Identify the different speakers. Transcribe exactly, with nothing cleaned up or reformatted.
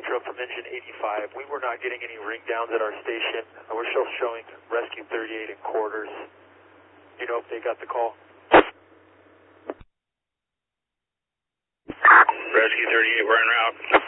Speaker 1: Metro from engine eighty-five. We were not getting any ring downs at our station. We're still showing Rescue thirty-eight in quarters. Do you know if they got the call?
Speaker 2: Rescue thirty-eight, we're en route.